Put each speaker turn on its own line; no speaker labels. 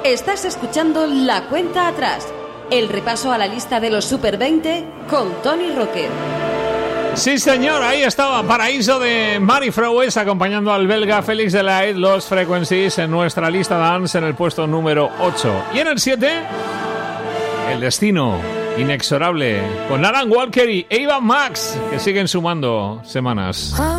Estás escuchando La Cuenta Atrás, el repaso a la lista de los Super 20 con Tony Rocker.
Sí, señor, ahí estaba Paraíso de Mary Froues acompañando al belga Félix Delahaye, Lost Frequencies, en nuestra lista dance en el puesto número 8. Y en el 7, El Destino Inexorable con Alan Walker y Ava Max, que siguen sumando semanas.